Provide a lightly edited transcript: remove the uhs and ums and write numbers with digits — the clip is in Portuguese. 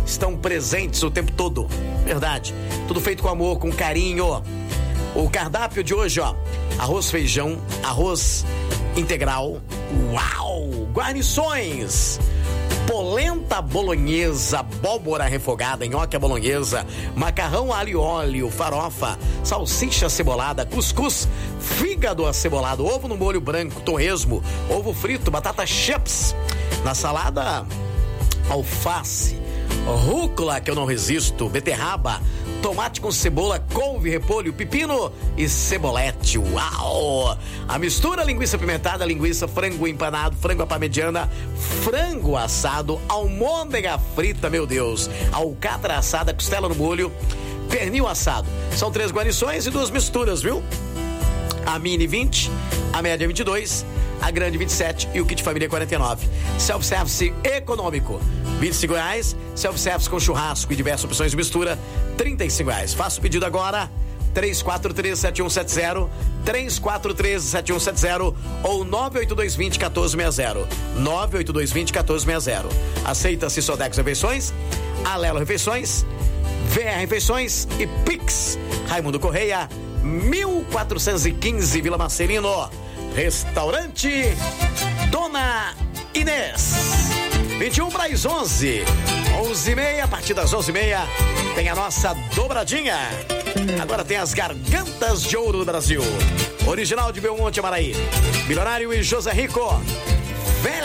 estão presentes o tempo todo. Verdade. Tudo feito com amor, com carinho. O cardápio de hoje, ó. Arroz, feijão, arroz integral. Uau! Guarnições. Polenta bolonhesa, abóbora refogada, nhoque bolonhesa, macarrão alho e óleo, farofa, salsicha cebolada, cuscuz, fígado acebolado, ovo no molho branco, torresmo, ovo frito, batata chips. Na salada, alface, rúcula, que eu não resisto, beterraba, tomate com cebola, couve, repolho, pepino e cebolete. Uau! A mistura: linguiça pimentada, linguiça, frango empanado, frango à parmegiana, frango assado, almôndega frita, meu Deus, alcatra assada, costela no molho, pernil assado. São 3 guarnições e 2 misturas, viu? A mini 20, a média 22, a grande 27 e o kit família 49. Self-service econômico, R$25. Self-service com churrasco e diversas opções de mistura, R$35. Faça o pedido agora, 3413-7170, 3413-7170 ou 98220-1460. 98220-1460. Aceita-se Sodex Refeições, Alelo Refeições, VR Refeições e Pix. Raimundo Correia, 1415, Vila Marcelino. Restaurante Dona Inês. 21 para as 11. 11h30, a partir das 11h30 tem a nossa dobradinha. Agora tem as Gargantas de Ouro do Brasil. Original de Belmonte, Amaraí. Milionário e José Rico.